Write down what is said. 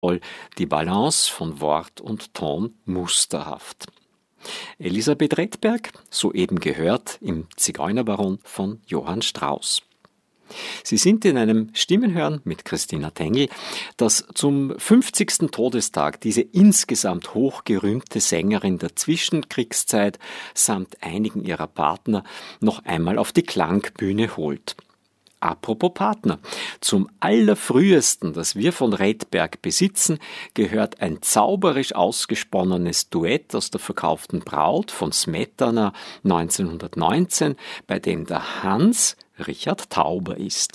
die Balance von Wort und Ton musterhaft. Elisabeth Redberg, soeben gehört im Zigeunerbaron von Johann Strauss. Sie sind in einem Stimmenhören mit Christina Tengl, das zum 50. Todestag diese insgesamt hochgerühmte Sängerin der Zwischenkriegszeit samt einigen ihrer Partner noch einmal auf die Klangbühne holt. Apropos Partner. Zum allerfrühesten, das wir von Redberg besitzen, gehört ein zauberisch ausgesponnenes Duett aus der verkauften Braut von Smetana 1919, bei dem der Hans Richard Tauber ist.